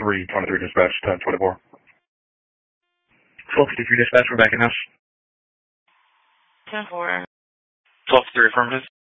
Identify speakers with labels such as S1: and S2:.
S1: 323 dispatch, 1024.
S2: 1253 dispatch, we're back in house.
S3: 10-4.
S2: 12-3 affirmative.